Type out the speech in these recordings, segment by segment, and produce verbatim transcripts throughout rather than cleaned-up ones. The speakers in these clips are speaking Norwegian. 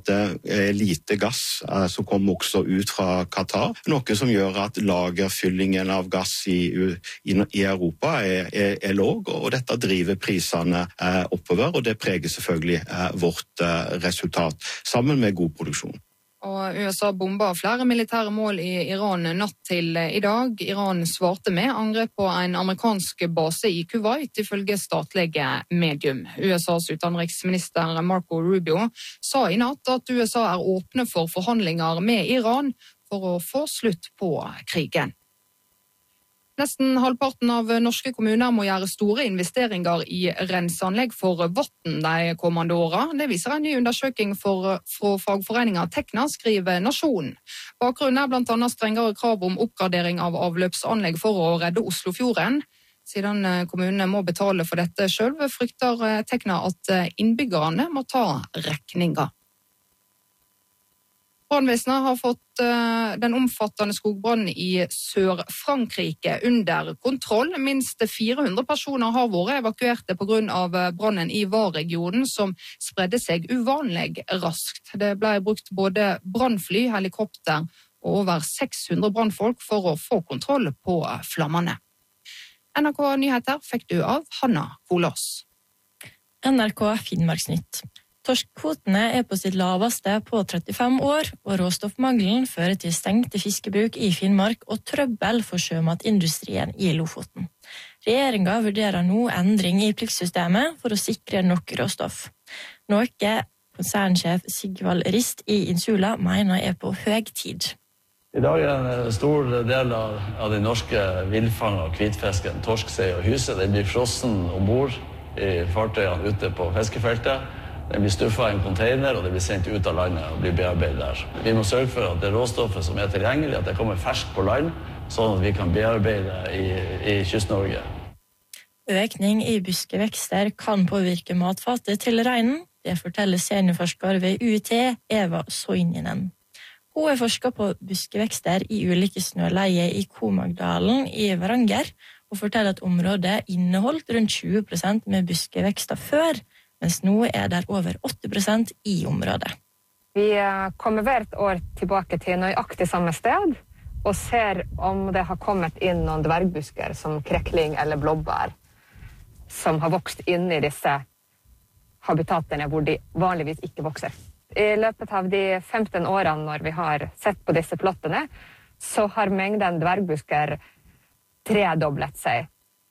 Det er lite gass eh, som kommer også ut fra Qatar, noe som gjør at lagerfyllingen av gass i, i, i Europa er, er, er låg, og dette driver prisene eh, oppover, og det preger selvfølgelig eh, vårt eh, resultat, sammen med god produksjon. Og U S A bomber flere militære mål i Iran natt til i dag. Iran svarte med angrep på en amerikansk base i Kuwait, ifølge statlige medium. U S A's utenriksminister Marco Rubio sa i natt at U S A er åpne for forhandlinger med Iran for å få slutt på krigen. Nesten halvparten av norske kommuner må gjøre store investeringer i renseanlegg for vann de kommende årene. Det viser en ny undersøking for, fra fagforeningen Tekna, skriver Nasjonen. Bakgrunnen er blant annet strengere krav om oppgradering av avløpsanlegg for å redde Oslofjorden. Siden kommunene må betale for dette selv, frykter Tekna at innbyggerne må ta regninger. Brannvesenet har fått uh, den omfattende skogbrannen i Sør-Frankrike under kontroll. Minst fire hundre personer har vært evakuerte på grunn av brannen i Var-regionen, som spredde seg uvanlig raskt. Det ble brukt både brannfly, helikopter og over seks hundre brannfolk for å få kontroll på flammene. N R K Nyheter fikk du av Hanna Kolås. N R K Finnmarksnytt. Torskkvotene er på sitt laveste på trettifem år, og råstoffmangelen fører til stengte fiskebruk i Finnmark og trøbbel for sjømatindustrien i Lofoten. Regjeringen vurderer nå endring i pliktsystemet for å sikre nok råstoff. Noe konsernsjef Sigvald Rist i Insula mener er på høy tid. I dag er en stor del av den norske villfang og hvitfisken, torsk, sei og hyse. Den blir frossen ombord i fartøyene ute på fiskefeltet. Den blir stuffet i en container, og det blir sendt ut av landet og blir bearbeidet der. Vi må sørge for at det råstoffet som er tilgjengelig, at det kommer ferskt på land, sånn at vi kan bearbeide i, i Kyst-Norge. Økning i buskevekster kan påvirke matfatet til reinen. Det forteller seniorforsker ved U T, Eva Soininen. Hun er forsker på buskevekster i ulike snøleier i Komagdalen i Varanger, og forteller at området inneholdt rundt tjue prosent med buskevekster før, mens nå er det over åtti prosent i området. Vi kommer hvert år tilbake til nøyaktig samme sted, og ser om det har kommet inn noen dvergbusker som krekling eller blåbær, som har vokst inn i disse habitatene hvor de vanligvis ikke vokser. I løpet av de femten årene når vi har sett på disse plottene, så har mengden dvergbusker tredoblet seg.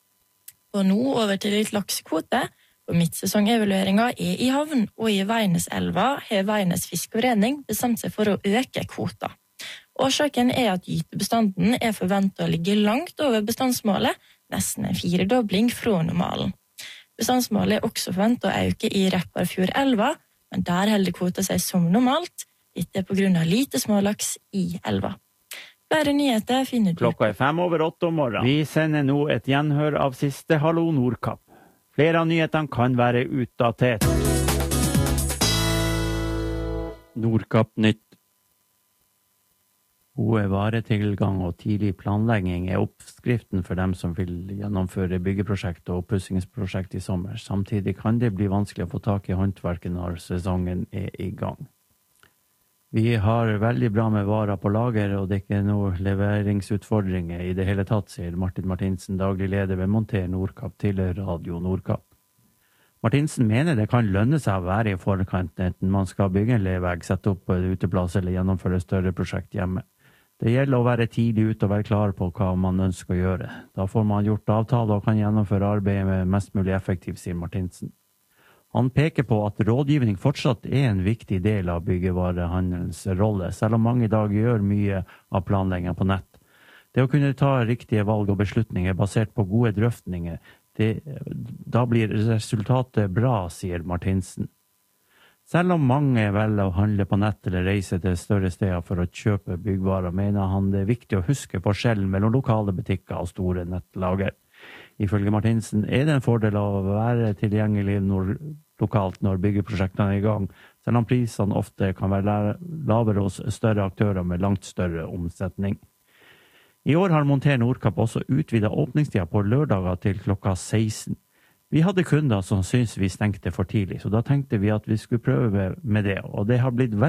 Og nå over til litt laksekvote. Og midtsesongevalueringen er i havn, og i Veineselva har Veines Fiskeforening bestemt seg for å øke kvota. Årsaken er at gytebestanden er forventet å ligge langt over bestandsmålet, nesten en firedobling fra normalen. Bestandsmålet er også forventet å øke i Repparfjordelva, men der holder kvota seg som normalt. Dette er på grunn av lite smålaks i elva. Flere nyheter finner du. Klokka er fem over åtte om morgenen. Vi sender nå et gjenhør av siste Hallo Nordkapp. Flere av nyhetene kan være utdatert. Nordkapp nytt. God varetilgang og tidlig planlegging er oppskriften for dem som vil gjennomføre byggeprosjekt og oppussingsprosjekt i sommer. Samtidig kan det bli vanskelig å få tak i håndverket når sesongen er i gang. Vi har veldig bra med varer på lager, og det er ikke noe leveringsutfordringer i det hele tatt, sier Martin Martinsen, daglig leder ved Monter Nordkapp til Radio Nordkapp. Martinsen mener det kan lønne seg å være i forkant enten man skal bygge en levegg, sette opp en uteplass eller gjennomføre større prosjekt hjemme. Det gjelder å være tidlig ute og være klar på hva man ønsker å gjøre. Da får man gjort avtale og kan gjennomføre arbeidet med mest mulig effektivt, sier Martinsen. Han peker på at rådgivning fortsatt er en viktig del av byggevarehandelens rolle, selv om mange i dag gjør mye av planleggingen på nett. Det å kunne ta riktige valg og beslutninger basert på gode drøftninger, det, da blir resultatet bra, sier Martinsen. Selv om mange velger å handle på nett eller reise til større steder for å kjøpe byggvarer, mener han det er viktig å huske forskjellen mellom lokale butikker og store nettlager. Ifølge Martinsen er det en fordel å være tilgjengelig når, lokalt når byggeprosjektene er i gang, selv om prisene ofte kan være lavere hos større aktører med langt større omsetning. I år har Monter Nordkapp også utvidet åpningstida på lørdager til klokka seksten. Vi hadde kunder som syntes vi stengte for tidlig, så da tenkte vi at vi skulle prøve med det, og det har blitt veldig